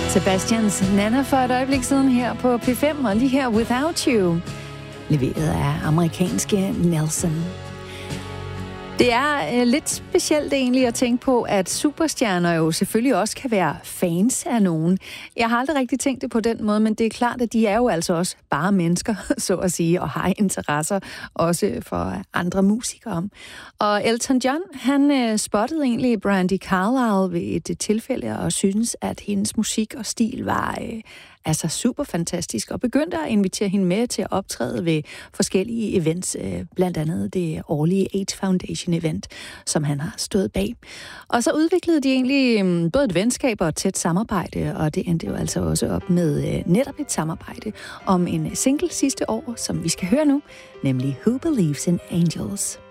Sebastians Nana for et øjeblik siden her på P5, og lige her Without You, leveret af amerikanske Nelson. Det er lidt specielt egentlig at tænke på, at superstjerner jo selvfølgelig også kan være fans af nogen. Jeg har aldrig rigtig tænkt det på den måde, men det er klart, at de er jo altså også bare mennesker, så at sige, og har interesser også for andre musikere. Og Elton John, han spottede egentlig Brandi Carlile ved et tilfælde og synes, at hendes musik og stil var altså super fantastisk, og begyndte at invitere hende med til at optræde ved forskellige events, blandt andet det årlige AIDS Foundation event, som han har stået bag. Og så udviklede de egentlig både et venskab og et tæt samarbejde, og det endte jo altså også op med netop et samarbejde om en single sidste år, som vi skal høre nu, nemlig Who Believes in Angels.